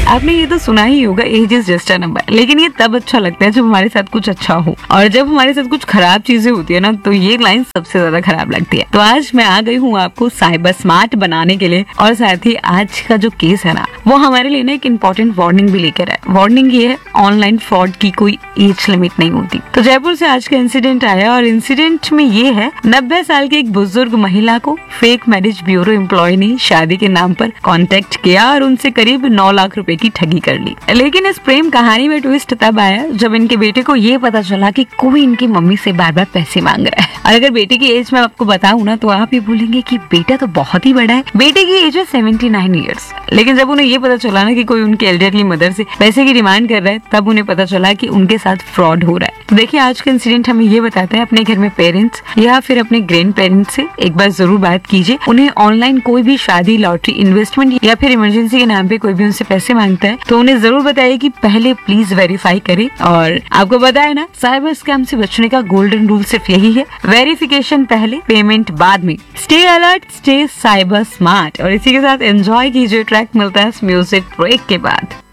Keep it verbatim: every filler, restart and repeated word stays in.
आपने ये तो सुना ही होगा, as is just a number, लेकिन ये तब अच्छा लगता है जब हमारे साथ कुछ अच्छा हो, और जब हमारे साथ कुछ खराब चीजें होती है ना, तो ये लाइन सबसे ज्यादा खराब लगती है। तो आज मैं आ गई हूँ आपको साइबर स्मार्ट बनाने के लिए, और साथ ही आज का जो केस है ना, वो हमारे लिए ना एक इम्पोर्टेंट वार्निंग भी लेकर है। वार्निंग ये है, ऑनलाइन फ्रॉड की कोई एज लिमिट नहीं होती। तो जयपुर से आज का इंसिडेंट आया, और इंसिडेंट में ये है, नब्बे साल की एक बुजुर्ग महिला को फेक मैरिज ब्यूरो एम्प्लॉय ने शादी के नाम पर कांटेक्ट किया और उनसे करीब नौ लाख रुपए की ठगी कर ली। लेकिन इस प्रेम कहानी में ट्विस्ट तब आया जब इनके बेटे को ये पता चला कि कोई इनकी मम्मी से बार बार पैसे मांग रहा है। और अगर बेटे की एज मैं आपको बताऊं ना, तो आप ये बोलेंगे कि बेटा तो बहुत ही बड़ा है। बेटे की एज है सेवेंटी नाइन ईयर्स। लेकिन जब उन्हें ये पता चला ना कि कोई उनके एल्डरली मदर से पैसे की डिमांड कर रहा है, तब उन्हें पता चला कि उनके साथ फ्रॉड हो रहा है। तो देखिए, आज का इंसिडेंट हमें ये बताता है, अपने घर में पेरेंट्स या फिर अपने ग्रैंड पेरेंट्स से एक बार जरूर बात कीजिए। उन्हें ऑनलाइन कोई भी शादी, लॉटरी, इन्वेस्टमेंट या फिर इमरजेंसी के नाम पे कोई भी उनसे पैसे मांगता है, तो उन्हें जरूर बताइए कि पहले प्लीज वेरीफाई करें। और आपको पता है ना, साइबर स्कैम से बचने का गोल्डन रूल सिर्फ यही है, वेरिफिकेशन पहले, पेमेंट बाद में। Stay alert, stay cyber smart. और इसी के साथ एंजॉय कीजिए ट्रैक, मिलता है म्यूजिक ब्रेक के बाद।